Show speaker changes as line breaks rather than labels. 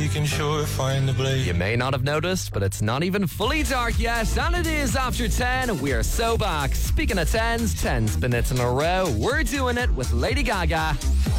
can sure find the blade.
You may not have noticed, but it's not even fully dark yet, and it is after 10. We are so back. Speaking of 10s, 10 minutes in a row, we're doing it with Lady Gaga.